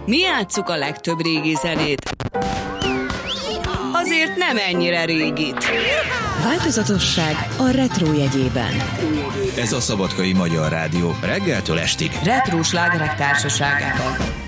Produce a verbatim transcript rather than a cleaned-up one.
Mi játsszuk a legtöbb régi zenét. Azért nem ennyire régit. Változatosság a retro jegyében. Ez a Szabadkai Magyar Rádió reggeltől estig Retró slágerek társaságában.